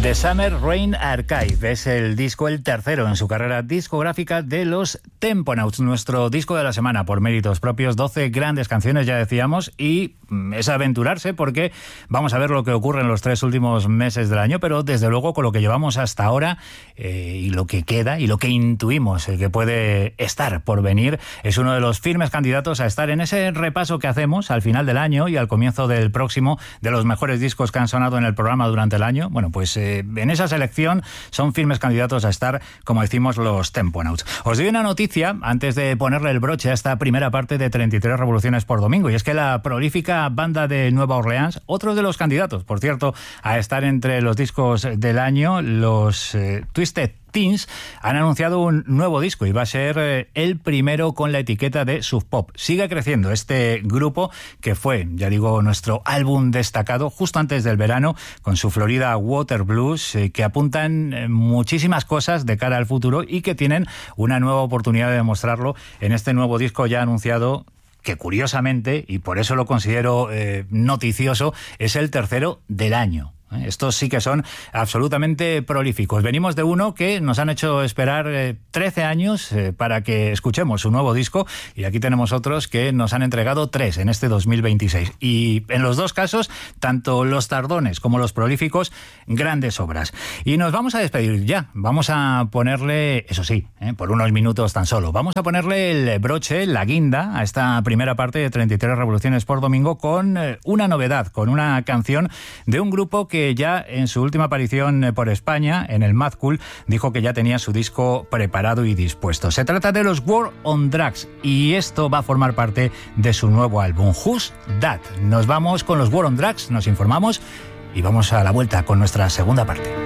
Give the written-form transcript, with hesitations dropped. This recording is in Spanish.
The Summer Rain Archive es el disco, el tercero en su carrera discográfica de los Temponauts, nuestro disco de la semana por méritos propios. 12 grandes canciones, ya decíamos, y es aventurarse porque vamos a ver lo que ocurre en los 3 últimos meses del año, pero desde luego con lo que llevamos hasta ahora y lo que queda y lo que intuimos que puede estar por venir, es uno de los firmes candidatos a estar en ese repaso que hacemos al final del año y al comienzo del próximo de los mejores discos que han sonado en el programa durante el año. Bueno, pues en esa selección son firmes candidatos a estar, como decimos, los Temponauts. Os doy una noticia antes de ponerle el broche a esta primera parte de 33 revoluciones por domingo, y es que la prolífica banda de Nueva Orleans, otro de los candidatos, por cierto, a estar entre los discos del año, los Twisted Teens, han anunciado un nuevo disco y va a ser el primero con la etiqueta de Sub Pop. Sigue creciendo este grupo que fue, ya digo, nuestro álbum destacado justo antes del verano con su Florida Water Blues, que apuntan muchísimas cosas de cara al futuro y que tienen una nueva oportunidad de demostrarlo en este nuevo disco ya anunciado, que curiosamente, y por eso lo considero noticioso, es el tercero del año. Estos sí que son absolutamente prolíficos. Venimos de uno que nos han hecho esperar 13 años para que escuchemos su nuevo disco, y aquí tenemos otros que nos han entregado 3 en este 2026. Y en los dos casos, tanto los tardones como los prolíficos, grandes obras. Y nos vamos a despedir ya. Vamos a ponerle, eso sí, por unos minutos tan solo, vamos a ponerle el broche, la guinda, a esta primera parte de 33 revoluciones por domingo con una novedad, con una canción de un grupo que ya en su última aparición por España, en el Mad Cool, dijo que ya tenía su disco preparado y dispuesto. Se trata de los War on Drugs y esto va a formar parte de su nuevo álbum, Who's That. Nos vamos con los War on Drugs, nos informamos y vamos a la vuelta con nuestra segunda parte.